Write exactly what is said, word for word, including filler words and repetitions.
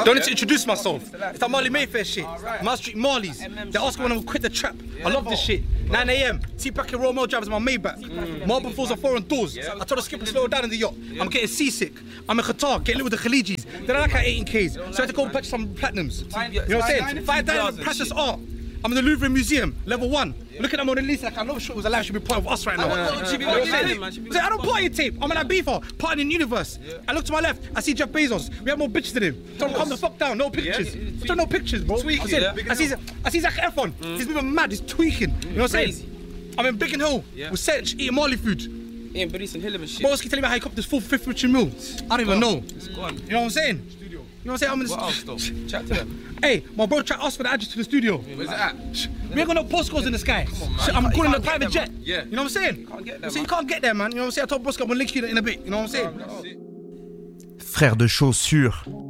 Don't need to introduce myself. It's that Marley Mayfair shit. Man Street Marley's. They're asking when I'm quit the trap. I love this shit. nine a.m. T-Pack and Romeo drivers my Maybach. Marble floors are foreign doors. I told the skipper to slow down in the yacht. I'm getting seasick. I'm in Qatar, getting lit with the Khalijis. They don't like our eighteen Ks, so I had to go and purchase some platinums. You know what I'm saying? Five diamonds, precious art. I'm in the Louvre Museum, level one. Look at them on the list like I know it was alive. Should be part of us right now. You know what I'm saying? I don't party tape. I'm in Ibiza, partying in Universe. I look to my left, I see Jeff Bezos. We have more bitches than him. Tell him calm the fuck down. No pictures. Tell no pictures, bro. I, said, I see, I see Zac Efron. He's moving mad. He's tweaking. You know what I'm saying? I'm in Biggin Hill with Setch eating Marley food. Eating Bernice and Hillam and shit. Boss keep telling me how he copped this full fifth Richard Mill. I don't even know. It's gone. You know what I'm saying? You know what I'm saying? I'm in the What else though? Chat to them. Hey, my bro tried to ask for the address to the studio. Where's it at? We ain't got no postcodes in the sky. on, man. Shit, I'm You calling a can't get private them, jet. man. Yeah. You know what I'm saying? Can't get there, So you man. can't get there, man. You know what I'm saying? I told Bosco I'm gonna link you in a bit. You know what I'm saying? Frère de chaussures.